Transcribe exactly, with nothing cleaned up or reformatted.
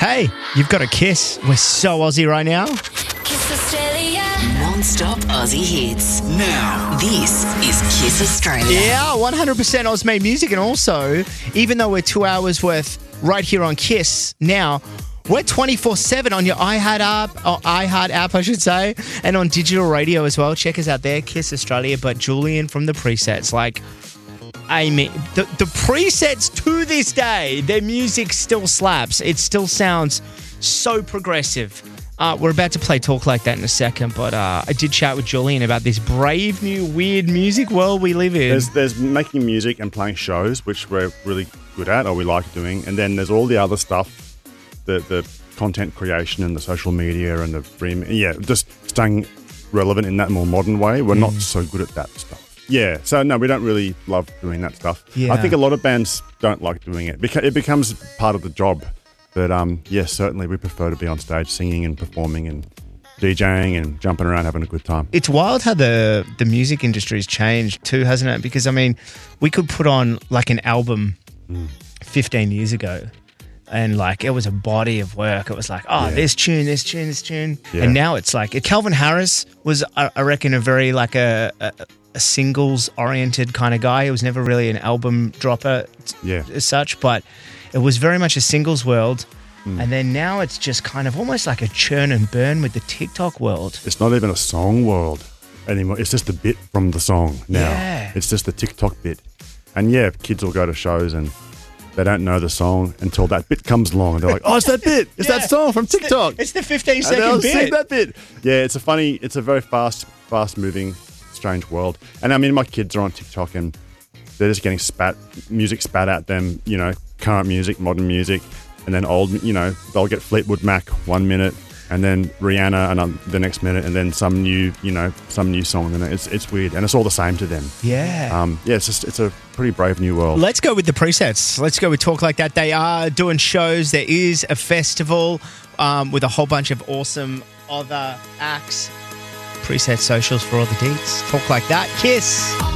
Hey, you've got a Kiss. We're so Aussie right now. Kiss Australia. Non-stop Aussie hits. Now, this is Kiss Australia. Yeah, one hundred percent Oz-made music. And also, even though we're two hours worth right here on Kiss now, we're twenty-four seven on your iHeart app, or iHeart app, I should say, and on digital radio as well. Check us out there, Kiss Australia. But Julian from the presets, like, I mean, the, the presets to this day, their music still slaps. It still sounds so progressive. Uh, we're about to play Talk Like That in a second, but uh, I did chat with Julian about this brave new weird music world we live in. There's, there's making music and playing shows, which we're really good at, or we like doing, and then there's all the other stuff, the the content creation and the social media and the stream. Yeah, just staying relevant in that more modern way. We're mm. not so good at that stuff. Yeah, so no, we don't really love doing that stuff. Yeah. I think a lot of bands don't like doing it. Beca- It becomes part of the job. But um, yes, certainly we prefer to be on stage singing and performing and DJing and jumping around having a good time. It's wild how the, the music industry has changed too, hasn't it? Because, I mean, we could put on like an album mm. fifteen years ago and like it was a body of work. It was like, oh, yeah. this tune, this tune, this tune. Yeah. And now it's like, Calvin Harris was, I, I reckon, a very like a... a a singles-oriented kind of guy. He was never really an album dropper yeah. as such, but it was very much a singles world. Mm. And then now it's just kind of almost like a churn and burn with the TikTok world. It's not even a song world anymore. It's just a bit from the song now. Yeah. It's just the TikTok bit. And yeah, kids will go to shows and they don't know the song until that bit comes along and they're like, oh, it's that bit. It's yeah. that song from TikTok. It's the fifteen second bit. Sing that bit. Yeah, it's a funny, it's a very fast, fast moving strange world. And I mean, my kids are on TikTok and they're just getting spat music spat at them, you know, current music, modern music, and then old, you know, they'll get Fleetwood Mac one minute and then Rihanna and the next minute and then some new, you know, some new song, and it's it's weird and it's all the same to them. Yeah. Um, yeah, it's just, it's a pretty brave new world. Let's go with the presets. Let's go with Talk Like That. They are doing shows. There is a festival um, with a whole bunch of awesome other acts. Preset socials for all the deets. Talk Like That. Kiss.